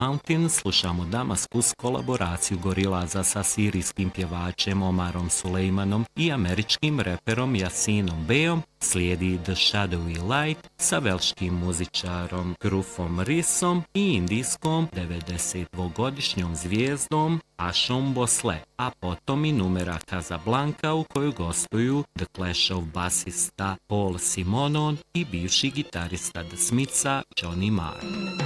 Mountain slušamo Damaskus, kolaboraciju Gorillaza sa sirijskim pjevačem Omarom Sulejmanom i američkim reperom Yassinom Beyom. Slijedi The Shadowy Light sa velškim muzičarom Grufom Rissom i indijskom 92-godišnjom zvijezdom Ashom Bosle, a potom i numera Casablanca u kojoj gostuju The Clashov basista Paul Simonon i bivši gitarista The Smithsa Johnny Marr.